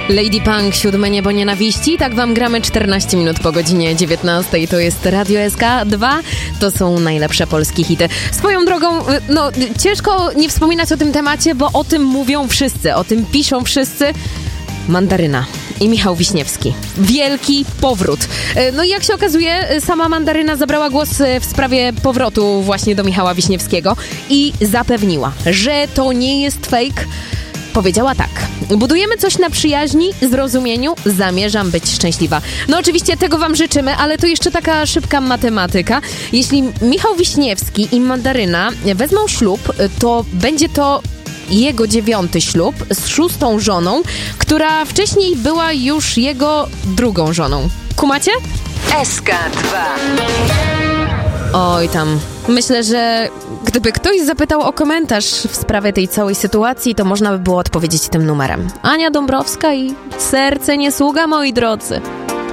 Lady Punk, 7 niebo nienawiści. Tak wam gramy 14 minut po godzinie 19. To jest Radio SK2. To są najlepsze polskie hity. Swoją drogą, no ciężko nie wspominać o tym temacie, bo o tym mówią wszyscy, o tym piszą wszyscy. Mandaryna i Michał Wiśniewski. Wielki powrót. No i jak się okazuje, sama Mandaryna zabrała głos w sprawie powrotu właśnie do Michała Wiśniewskiego i zapewniła, że to nie jest fake. Powiedziała tak: budujemy coś na przyjaźni, zrozumieniu, zamierzam być szczęśliwa. No oczywiście tego wam życzymy, ale to jeszcze taka szybka matematyka. Jeśli Michał Wiśniewski i Mandaryna wezmą ślub, to będzie to jego 9. ślub z 6. żoną, która wcześniej była już jego 2. żoną. Kumacie? SK2. Oj tam. Myślę, że gdyby ktoś zapytał o komentarz w sprawie tej całej sytuacji, to można by było odpowiedzieć tym numerem. Ania Dąbrowska i Serce nie sługa, moi drodzy.